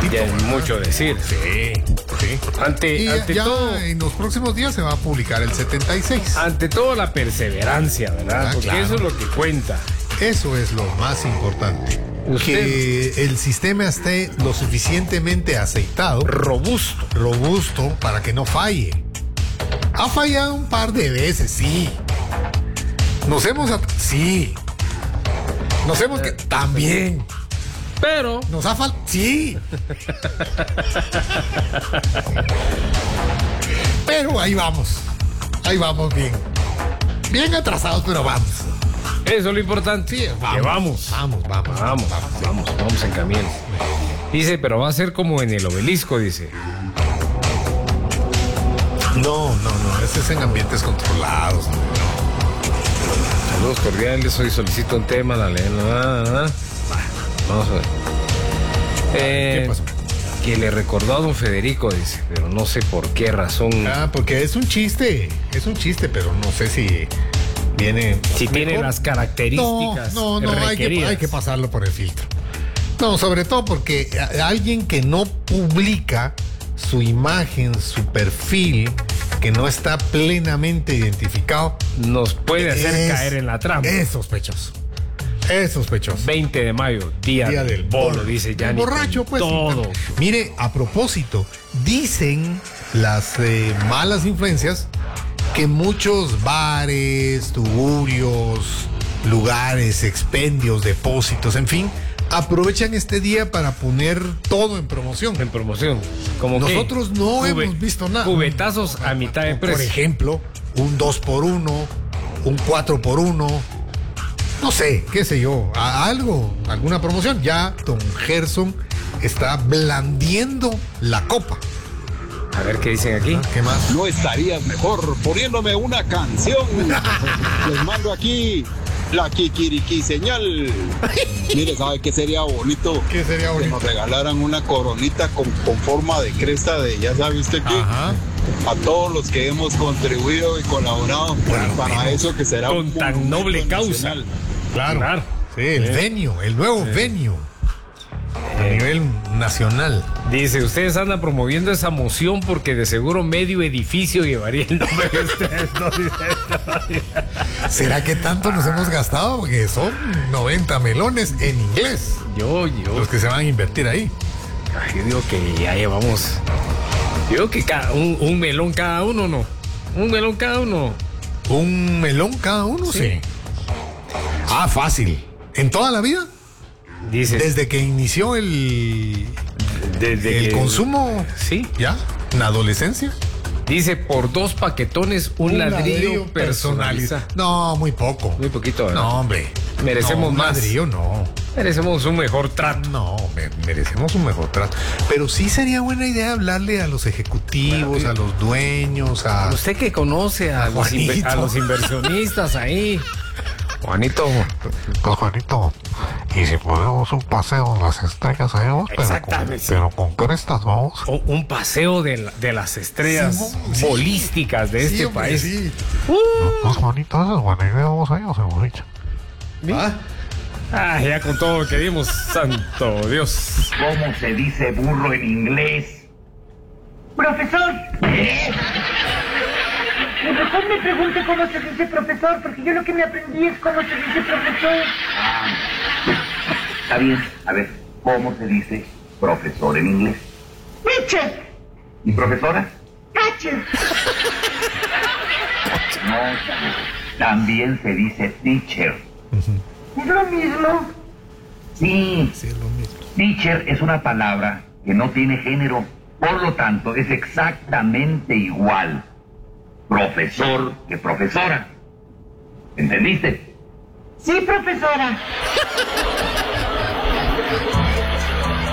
Ya es mucho decir. Sí. Ante ya todo, en los próximos días se va a publicar el 76. ante todo la perseverancia, ¿verdad? Porque claro. eso es lo que cuenta. Eso es lo más importante. Usted- Que el sistema esté lo suficientemente aceitado, robusto, para que no falle. Ha fallado un par de veces, sí. Sí. También. Pero Nos ha faltado. Sí. Pero ahí vamos. Ahí vamos bien. Bien atrasados, pero vamos. eso es lo importante. Sí, Que vamos Vamos en camino. Dice, pero va a ser como en el Obelisco, dice. No. Ese es en ambientes controlados. Saludos cordiales, hoy solicito un tema, Vamos a ver. ¿Qué pasó? Que le recordó a don Federico, dice, pero no sé por qué razón. Porque es un chiste, pero no sé si viene. Si tiene mejor. las características No, requeridas. hay que pasarlo por el filtro. No, sobre todo porque alguien que no publica su imagen, su perfil, que no está plenamente identificado, Nos puede hacer caer en la trampa. Es sospechoso. 20 de mayo, día del bolo, dice Yanni. Borracho, pues. Todo. Mire, a propósito, dicen las malas influencias que muchos bares, tugurios, lugares, expendios, depósitos, en fin, aprovechan este día para poner todo en promoción. En promoción. Como Nosotros no hemos visto nada. Cubetazos a mitad de precio. Por ejemplo, un 2x1, un 4x1, no sé, qué sé yo, alguna promoción. Ya don Gerson está blandiendo la copa. A ver qué dicen aquí. ¿Qué más? ¿No estarías mejor poniéndome una canción? Les mando aquí la kikiriki señal. Mire, ¿sabe qué sería bonito? ¿Qué sería Que bonito? nos regalaran una coronita con forma de cresta de, ya sabe usted qué. Ajá. A todos los que hemos contribuido y colaborado para eso que será Con un tan noble monumento causa. nacional. Claro. Sí, el nuevo venue. A nivel nacional. Dice, ustedes andan promoviendo esa moción porque de seguro medio edificio llevaría el nombre de ustedes. ¿Será que tanto nos hemos gastado? Porque son 90 melones en inglés Yo. los que se van a invertir ahí. Yo digo que ya llevamos. Yo digo que un melón cada uno, ¿no? Un melón cada uno. ¿Un melón cada uno? Sí. Fácil. ¿En toda la vida? Dice. Desde que inició el consumo. Sí. ¿Ya? ¿En la adolescencia? Dice, por 2 paquetones, un ladrillo personalizado. No, muy poco. Muy poquito, ¿verdad? No, hombre. Merecemos un más. ladrillo, no. Merecemos un mejor trato. No, merecemos un mejor trato. Pero sí sería buena idea hablarle a los ejecutivos, a los dueños, a... Usted que conoce a los inversionistas ahí. Juanito. Juanito, y si ponemos un paseo en las estrellas ahí vamos, Exactamente. pero con crestas vamos. Un paseo de las estrellas Sí, bolísticas de este hombre, país. sí. Pues Juanito, esa es buena idea, vamos ahí, os hemos dicho. Ya con todo lo que dimos, santo Dios. ¿Cómo se dice burro en inglés? ¡Profesor! Mejor me pregunte cómo se dice profesor, porque yo lo que me aprendí es cómo se dice profesor. Está bien. A ver, ¿cómo se dice profesor en inglés? ¡Teacher! ¿Y profesora? ¡Catcher! No, también se dice teacher. ¿Es lo mismo? Sí, Sí, es lo mismo. teacher es una palabra que no tiene género. Por lo tanto, es exactamente igual profesor que profesora. ¿Entendiste? Sí, profesora.